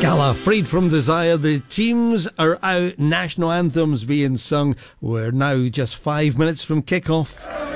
Gala, Freed from Desire. The teams are out, national anthems being sung. We're now just 5 minutes from kick-off.